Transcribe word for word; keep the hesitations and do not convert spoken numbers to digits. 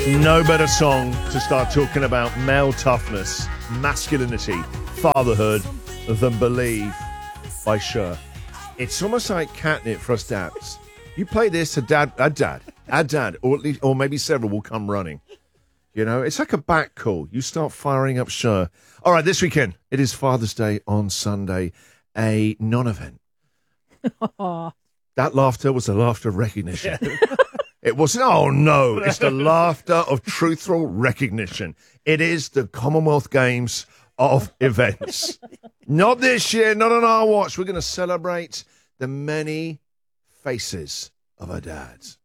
No better song to start talking about male toughness, masculinity, fatherhood than Believe by Cher. It's almost like catnip for us dads. You play this to dad, a dad, a dad, or at least, or maybe several will come running. You know, it's like a back call. You start firing up Cher. All right, this weekend, it is Father's Day on Sunday, a non-event. That laughter was the laughter of recognition. Yeah. It wasn't, oh no, it's the laughter of truthful recognition. It is the Commonwealth Games of events. Not this year, not on our watch. We're going to celebrate the many faces of our dads.